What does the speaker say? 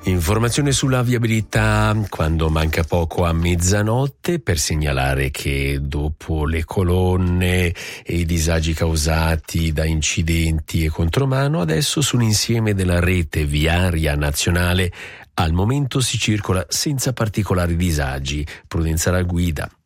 Informazione sulla viabilità quando manca poco a mezzanotte, per segnalare che dopo le colonne e i disagi causati da incidenti e contromano, adesso sull'insieme della rete viaria nazionale al momento si circola senza particolari disagi. Prudenza alla guida.